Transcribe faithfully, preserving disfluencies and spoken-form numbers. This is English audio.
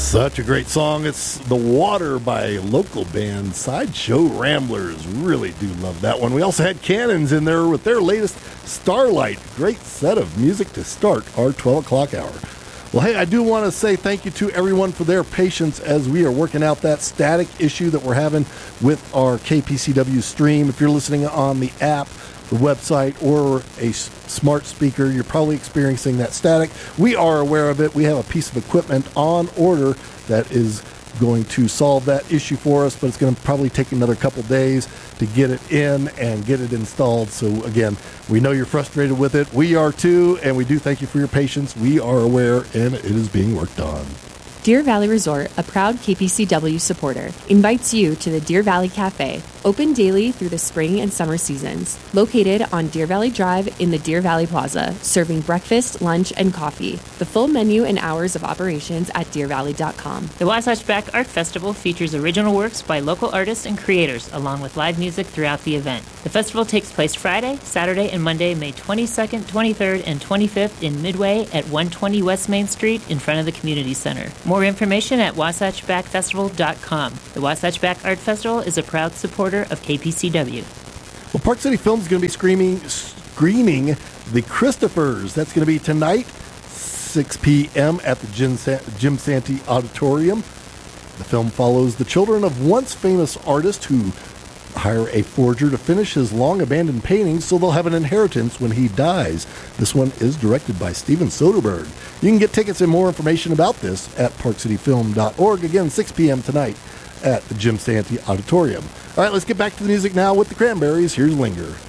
Such a great song. It's The Water by local band Sideshow Ramblers. Really do love that one. We also had Cannons in there with their latest Starlight. Great set of music to start our twelve o'clock hour. Well, hey, I do want to say thank you to everyone for their patience as we are working out that static issue that we're having with our K P C W stream. If you're listening on the app, the website, or a smart speaker, you're probably experiencing that static. We are aware of it. We have a piece of equipment on order that is going to solve that issue for us, but it's going to probably take another couple days to get it in and get it installed. So again, we know you're frustrated with it. We are too, and we do thank you for your patience. We are aware, and it is being worked on. Deer Valley Resort, a proud K P C W supporter, invites you to the Deer Valley Cafe, open daily through the spring and summer seasons. Located on Deer Valley Drive in the Deer Valley Plaza, serving breakfast, lunch, and coffee. The full menu and hours of operations at deer valley dot com. The Wasatch Back Art Festival features original works by local artists and creators, along with live music throughout the event. The festival takes place Friday, Saturday, and Monday, May twenty-second, twenty-third, and twenty-fifth in Midway at one twenty West Main Street in front of the Community Center. More information at wasatch back festival dot com. The Wasatch Back Art Festival is a proud supporter of K P C W. Well, Park City Films is going to be screaming, screening The Christophers. That's going to be tonight, six p.m. at the Jim, Sa- Jim Santee Auditorium. The film follows the children of once famous artist who hire a forger to finish his long-abandoned paintings so they'll have an inheritance when he dies. This one is directed by Steven Soderbergh. You can get tickets and more information about this at park city film dot org. Again, six p.m. tonight at the Jim Santee Auditorium. All right, let's get back to the music now with the Cranberries. Here's Linger.